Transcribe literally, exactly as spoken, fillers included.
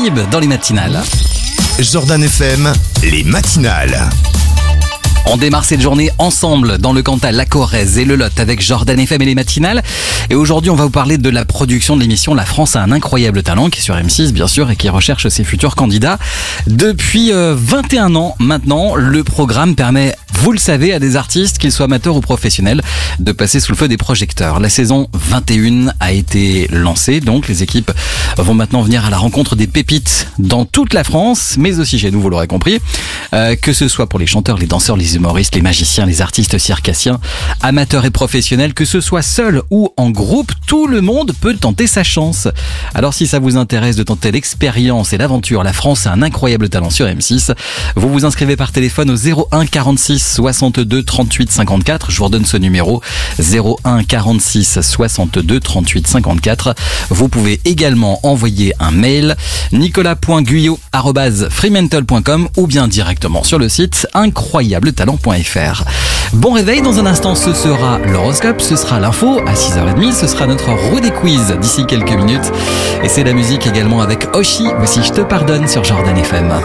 Talib dans les matinales. Jordan F M, les matinales. On démarre cette journée ensemble dans le Cantal, la Corrèze et le Lot avec Jordan F M et les matinales. Et aujourd'hui, on va vous parler de la production de l'émission La France a un incroyable talent, qui est sur M six bien sûr et qui recherche ses futurs candidats. Depuis euh, vingt et un ans maintenant, le programme permet, vous le savez, à des artistes, qu'ils soient amateurs ou professionnels, de passer sous le feu des projecteurs. La saison vingt et un a été lancée, donc les équipes vont maintenant venir à la rencontre des pépites dans toute la France, mais aussi chez nous, vous l'aurez compris, euh, que ce soit pour les chanteurs, les danseurs, les humoristes, les magiciens, les artistes circassiens, amateurs et professionnels, que ce soit seul ou en groupe, tout le monde peut tenter sa chance. Alors si ça vous intéresse de tenter l'expérience et l'aventure, La France a un incroyable talent sur M six, vous vous inscrivez par téléphone au zéro un quarante-six soixante-deux trente-huit cinquante-quatre. Je vous redonne ce numéro, zéro un quarante-six soixante-deux trente-huit cinquante-quatre. Vous pouvez également envoyer un mail, nicolas point guyot arobase fremantle point com ou bien directement sur le site incroyable talent point f r. Bon réveil, dans un instant ce sera l'horoscope, ce sera l'info à six heures trente, ce sera notre roue des quiz d'ici quelques minutes et c'est la musique également avec Oshi. Voici Je te pardonne sur Jordan F M.